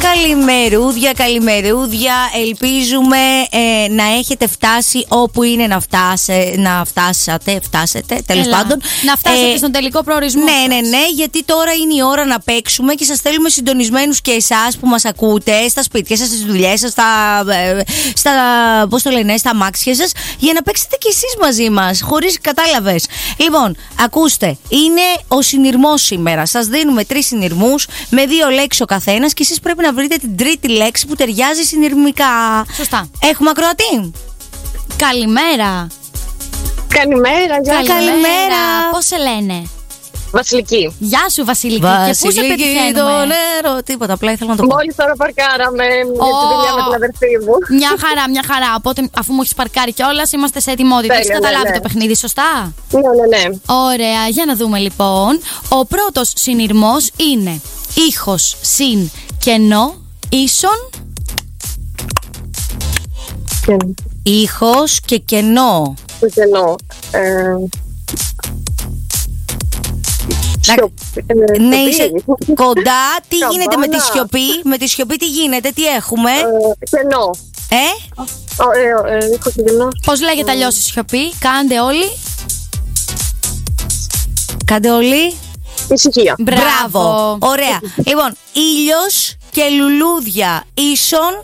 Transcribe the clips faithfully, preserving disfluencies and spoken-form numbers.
Καλημερούδια, καλημερούδια. Ελπίζουμε ε, να έχετε φτάσει όπου είναι να, φτάσε, να φτάσατε, φτάσετε, τέλος πάντων. Να φτάσετε ε, στον τελικό προορισμό. Ναι, ναι, ναι, γιατί τώρα είναι η ώρα να παίξουμε και σας θέλουμε συντονισμένους και εσάς που μας ακούτε στα σπίτια σας, στις δουλειές σας, στα, στα, πώς το λένε, στα αμάξια σας, για να παίξετε και εσείς μαζί μας, χωρίς κατάλαβες. Λοιπόν, ακούστε, είναι ο συνειρμός σήμερα. Σας δίνουμε τρεις συνειρμούς με δύο λέξεις ο καθένας και εσείς πρέπει να βρείτε την τρίτη λέξη που ταιριάζει συνειρμικά. Σωστά. Έχουμε ακροατή. Καλημέρα. Καλημέρα, γεια σας. Καλημέρα. Πώς σε λένε? Βασιλική. Γεια σου, Βασιλική. Και πού σε Βασιλική, το πετυχαίνουμε? νερό. Τίποτα, απλά ήθελα να το πω. Μόλις τώρα παρκάραμε για Ω. τη δουλειά με την αδερφή μου. Μια χαρά, μια χαρά. Οπότε, αφού μου έχει παρκάρει κιόλας, είμαστε σε ετοιμότητα. Τέλεια, Έχεις ναι, καταλάβει ναι. το παιχνίδι, σωστά? Ναι, ναι, ναι. Ωραία, για να δούμε λοιπόν. Ο πρώτος συνειρμός είναι ήχος συν κενό ίσον. Και Ήχος και κενό. το κενό. Ε, σιωπ- ε, Ναι, σιωπή. είσαι κοντά. Τι Καμπάνα. γίνεται με τη σιωπή? Με τη σιωπή τι γίνεται, τι έχουμε? Ε, Κενό. Ε, Ω, ε, ε, ήχος και κενό. Πώς λέγεται αλλιώς η σιωπή? Κάντε όλοι. κάντε όλοι. Ησυχία. Μπράβο. Ωραία. Λοιπόν, ήλιος και λουλούδια ίσον.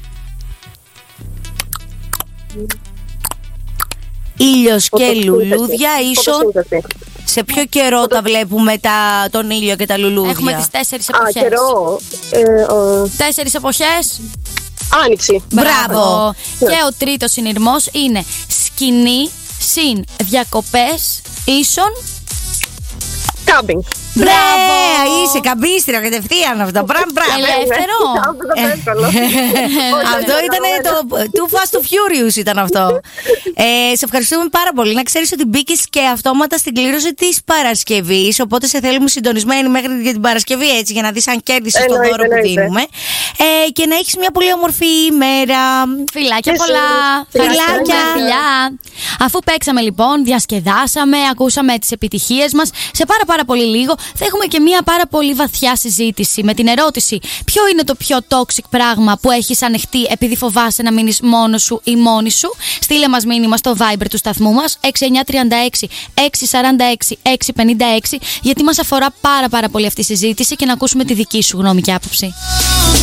Ήλιος και λουλούδια ίσον. Φωτοσύνθεση. Σε ποιο καιρό τα βλέπουμε τα, τον ήλιο και τα λουλούδια? Έχουμε τις τέσσερις Α, εποχές. καιρό. Ε, ο- Τέσσερις εποχές. Άνοιξη. Μπράβο. Και ο τρίτος συνειρμός είναι σκηνή συν διακοπές ίσον. Κάμπινγκ. Μπράβο. Ναι, είσαι καμπίστρια κατευθείαν αυτό. Μπράβο, μπράβο. Ελεύθερο. Αυτό ήταν εύκολο. Αυτό ήταν το Too Fast to Furious ήταν αυτό. Ε, σε ευχαριστούμε πάρα πολύ. Να ξέρεις ότι μπήκες και αυτόματα στην κλήρωση της Παρασκευής. Οπότε σε θέλουμε συντονισμένη μέχρι για την Παρασκευή, έτσι, για να δεις αν κέρδισες το Εννοείται, δώρο που εννοείται. δίνουμε. Ε, και να έχεις μια πολύ όμορφη ημέρα. Φιλάκια Εσύ. πολλά. Φιλάκια. Φιλιά. Αφού παίξαμε λοιπόν, διασκεδάσαμε, ακούσαμε τις επιτυχίες μας, σε πάρα πάρα πολύ λίγο θα έχουμε και μια πάρα πολύ βαθιά συζήτηση με την ερώτηση: ποιο είναι το πιο toxic πράγμα που έχεις ανεχτεί επειδή φοβάσαι να μείνεις μόνος σου ή μόνη σου? Στείλε μας μήνυμα στο Viber του σταθμού μας έξι εννιά τρία έξι έξι τέσσερα έξι έξι πέντε έξι, γιατί μας αφορά πάρα πάρα πολύ αυτή η συζήτηση και να ακούσουμε τη δική σου γνώμη και άποψη.